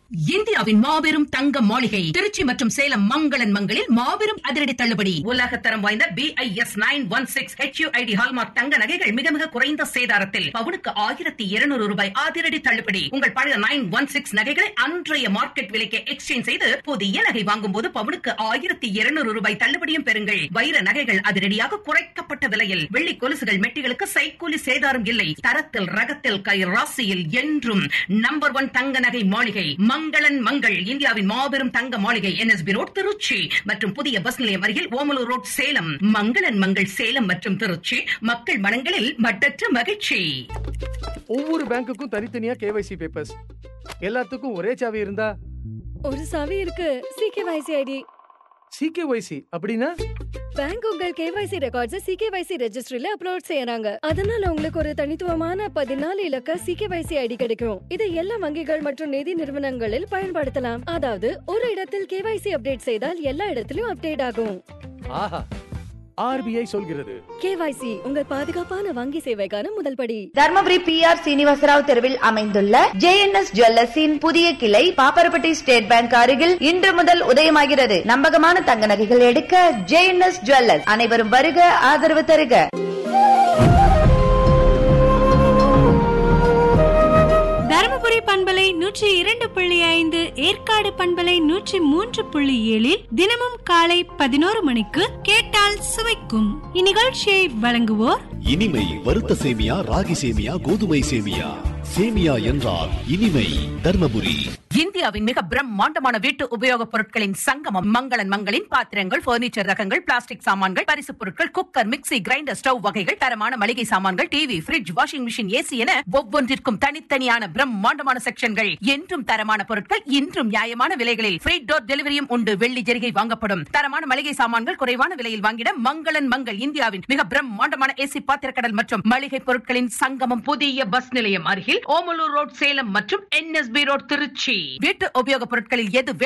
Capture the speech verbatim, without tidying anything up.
இந்தியாவின் மாபெரும் தங்க மாளிகை திருச்சி மற்றும் சேலம் மங்களன் மங்களில் மாபெரும் அதிரடி தள்ளுபடி. உலக தரம் வாய்ந்த B I S nine one six H you I D hallmark தங்க நகைகள் மிக மிக குறைந்த சேதாரத்தில் பவுனுக்கு ஆயிரத்தி இருநூறு ரூபாய் அதிரடி தள்ளுபடி. உங்கள் பழைய நைன் ஒன் சிக்ஸ் நகைகளை அன்றைய மார்க்கெட் விலைக்கு எக்ஸ்சேஞ்ச் செய்து புதிய நகை வாங்கும் போது பவுனுக்கு ஆயிரத்தி இருநூறு ரூபாய் தள்ளுபடியும் பெறுங்கள். வைர நகைகள் அதிரடியாக குறைக்கப்பட்ட விலையில், வெள்ளி கொலுசுகள் மெட்டிகளுக்கு சைக்கூலி சேதாரம் இல்லை. தரத்தில் ரகத்தில் கை ராசியில் என்றும் நம்பர் ஒன் தங்க நகை மாளிகை மங்களன் மங்கள். இந்தியாவின் மாபெரும் தங்க மாளிகை N S B road Trichy மற்றும் புதிய பஸ் நிலையம் அருகில் ஓமலூர் ரோட் சேலம். மங்களன் மங்கள் சேலம் மற்றும் திருச்சி, மக்கள் மனங்களில் மட்டற்ற மகிழ்ச்சி. ஒவ்வொரு பேங்க்குக்கும் தனித்தனியா கேவைசி பேப்பர்ஸ், எல்லாத்துக்கும் ஒரே சாவி இருந்தா ஒரு சாவி இருக்கு. CKYC ID. சிகேவைசி அப்படின்னா பேங்க் உங்கள் கேவைசி ரெக்கார்ட்ஸ் சிகேவைசி ரெஜிஸ்ட்ரியில அப்லோட் செய்யறாங்க. அதனால உங்களுக்கு ஒரு தனித்துவமான பதினாலு இலக்க சிகேவைசி ஐடி கிடைக்கும். இதை எல்லா வங்கிகள் மற்றும் நிதி நிறுவனங்களில் பயன்படுத்தலாம். அதாவது ஒரு இடத்தில் கேவைசி அப்டேட் செய்தால் எல்லா இடத்திலும் அப்டேட் ஆகும். ஆஹா, ஆர்பிஐ சொல்கிறது. கேவைசி உங்கள் பாதுகாப்பான வங்கி சேவைக்கான முதல் படி. தர்மபுரி பி ஆர் சீனிவாசராவ் தெருவில் அமைந்துள்ள ஜே என் எஸ் ஜுவல்லர்ஸின் புதிய கிளை பாப்பரப்பட்டி ஸ்டேட் பேங்க் அருகில் இன்று முதல் உதயமாகிறது. நம்பகமான தங்க நகைகள் எடுக்க ஜே என் எஸ் ஜுவல்லர்ஸ். அனைவரும் வருக, ஆதரவு தருக. தருமபுரி பண்பலை நூற்றி இரண்டு புள்ளி ஐந்து, ஏற்காடு பண்பலை நூற்றி மூன்று புள்ளி ஏழில் தினமும் காலை பதினோரு மணிக்கு கேட்டால் சுவைக்கும் இந்நிகழ்ச்சியை வழங்குவோர் இனிமை வறுத்த சேமியா, ராகி சேமியா, கோதுமை சேமியா. சேமியா என்றால் இனிமை. தர்மபுரி இந்தியாவின் மிக பிரம்மாண்டமான வீட்டு உபயோகப் பொருட்களின் சங்கமம் மங்களன் மங்களின் பாத்திரங்கள், பர்னிச்சர் ரகங்கள், பிளாஸ்டிக் சாமான்கள், பரிசுப் பொருட்கள், குக்கர், மிக்ஸி, கிரைண்டர், ஸ்டவ் வகைகள், தரமான மளிகை சாமான்கள், TV, fridge, washing machine, AC என ஒவ்வொன்றிற்கும் தனித்தனியான பிரம்மாண்டமான செக்ஷன்கள். என்றும் தரமான பொருட்கள், இன்றும் நியாயமான விலைகளில் ஃப்ரீ டோர் டெலிவரியும் உண்டு. வெள்ளி ஜெரிகை வாங்கப்படும். தரமான மளிகை சாமான்கள் குறைவான விலையில் வாங்கிட மங்களன் மங்கள். இந்தியாவின் மிக பிரம்மாண்டமான ஏசி பாத்திரக்கடல் மற்றும் மளிகை பொருட்களின் சங்கமம், புதிய பஸ் நிலையம் அருகில் ஓமலூர் ரோட் சேலம் மற்றும் N S B road Trichy. வீட்டு உபயோகப் பொருட்களில் எது